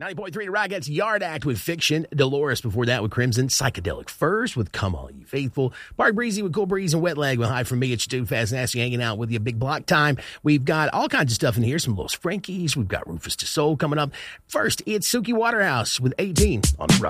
90.3 to Rockets Yard Act with Fiction. Dolores before that with Crimson. Psychedelic Furs with Come All You Faithful. Park Breezy with Cool Breeze and Wet Leg with Hi From Me. It's Stu Fast Nasty hanging out with you. Big block time. We've got all kinds of stuff in here. Some Los Frankies. We've got Rufus to Soul coming up. First, it's Suki Waterhouse with 18 on Rock.